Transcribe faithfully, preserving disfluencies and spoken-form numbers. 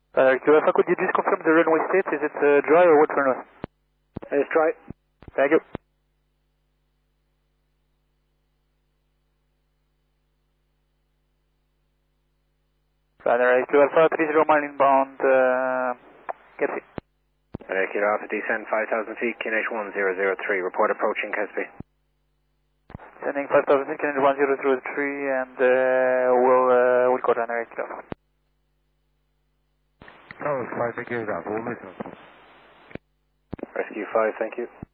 Uh, Q Alpha, could you just confirm the runway state? Is it uh, dry or wet runway? It's dry. Thank you. Runway Q Alpha, three zero mile inbound, uh, Gatsby. Uh, Q Alpha, descend five thousand feet, Q N H one zero zero three, report approaching Gatsby. Sending five thousand feet, Q N H one zero zero three, and uh, we'll, uh, we'll call runway Q Alpha. Tower five, thank you, got full mission. Rescue five, thank you.